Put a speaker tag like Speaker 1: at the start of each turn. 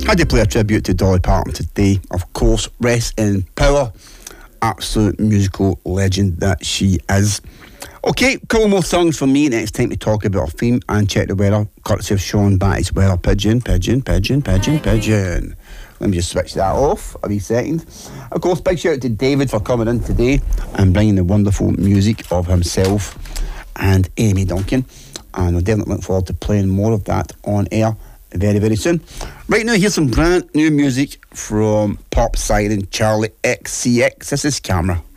Speaker 1: Had to play a tribute to Dolly Parton today. Of course, rest in power. Absolute musical legend that she is. Okay, couple more songs from me. Next time to talk about a theme and check the weather. Courtesy of Sean Batty's Weather Pigeon. Let me just switch that off a wee second. Of course, big shout out to David for coming in today and bringing the wonderful music of himself and Amy Duncan. And we're definitely looking forward to playing more of that on air very, very soon. Right now, here's some brand new music from pop siren Charlie XCX. This is Camera.